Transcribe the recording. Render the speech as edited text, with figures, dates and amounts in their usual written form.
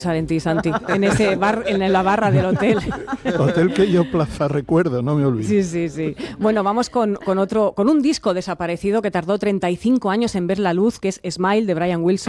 en ti, Santi, en ese bar, en la barra del hotel. Hotel que yo Plaza recuerdo, no me olvido. Sí. Bueno, vamos con un disco desaparecido que tardó 35 años en ver la luz, que es Smile, de Brian Wilson.